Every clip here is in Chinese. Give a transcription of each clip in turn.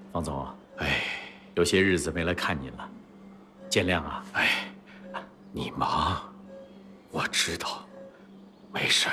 方总， 哎， 有些日子没来看您了，见谅啊。 哎，你忙，我知道，没事儿。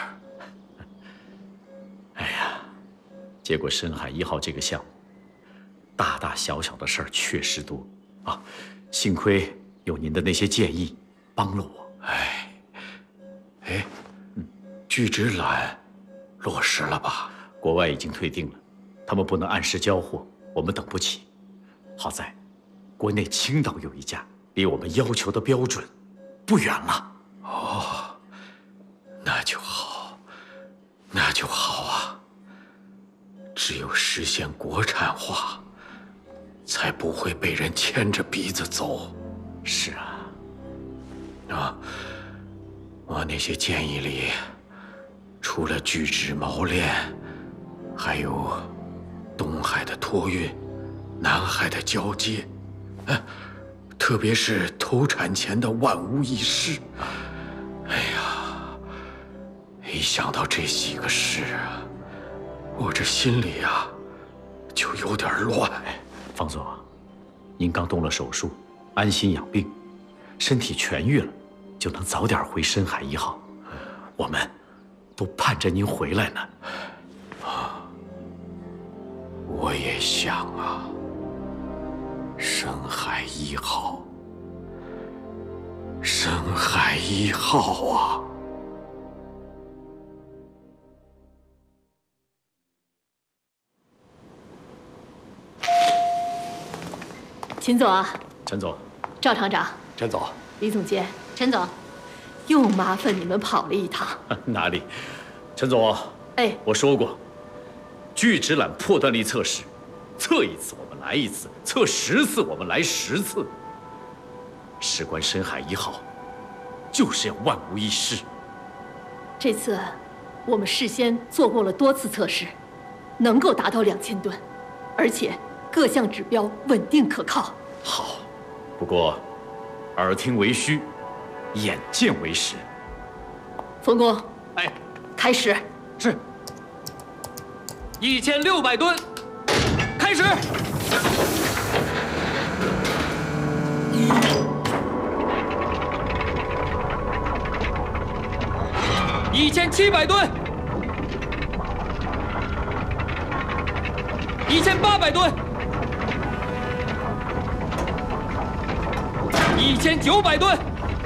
哎呀，接过深海1号这个项目，大大小小的事儿确实多啊，幸亏有您的那些建议，帮了我。 哎，巨直揽落实了吧？ 国外已经退订了，他们不能按时交货，我们等不起。好在，国内青岛有一家，离我们要求的标准不远了。 哦，那就好，那就好啊。只有实现国产化，才不会被人牵着鼻子走。 是啊， 啊，我那些建议里，除了巨直锚链，还有东海的托运，南海的交接，特别是投产前的万无一失。哎呀，一想到这几个事啊，我这心里啊就有点乱。 方总，您刚动了手术，安心养病，身体痊愈了，就能早点回深海1号。我们都盼着您回来呢。 我也想啊，深海1号，深海1号啊！ 秦总啊， 陈总， 赵厂长， 陈总， 李总监， 陈总， 又麻烦你们跑了一趟。 哪里？陈总， 哎， 我说过，巨直揽破断力测试，测一次我们来一次，测10次我们来10次。事关深海1号，就是要万无一失。 这次我们事先做过了多次测试，能够达到2000吨，而且各项指标稳定可靠。 好，不过耳听为虚，眼见为实。 冯工， 哎， 开始。 是。1600吨，开始。1700吨，1800吨，1900吨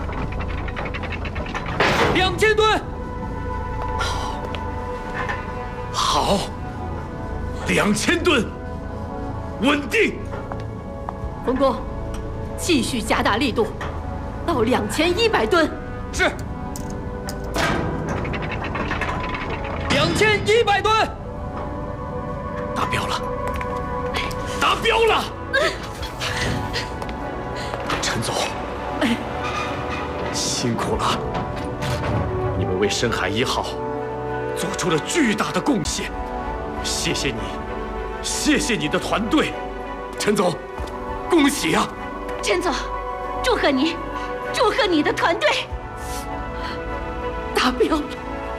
，2000吨。好，2000吨，稳定。 冯工，继续加大力度，到2100吨。 是。2100吨，达标了，达标了。陈总，辛苦了，你们为深海1号做出了巨大的贡献，谢谢你，谢谢你的团队，陈总，恭喜啊！ 陈总，祝贺你，祝贺你的团队达标了，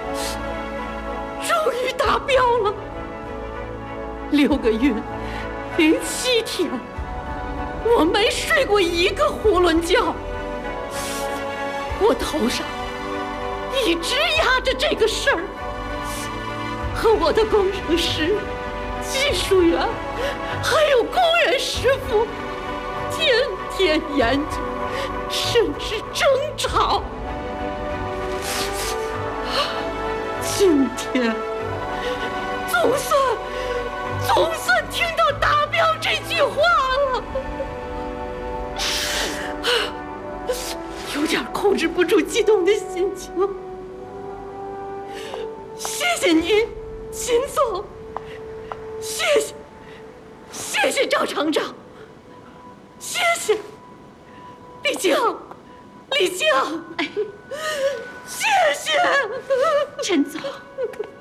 终于达标了。6个月07天，我没睡过一个囫囵觉，我头上一直压着这个事儿，和我的工程师、技术员还有工人师傅天天研究，甚至争吵。今天总算听到达标这句话了，有点控制不住激动的心情。谢谢您，秦总，谢谢赵厂长，谢谢李静，谢谢陈总。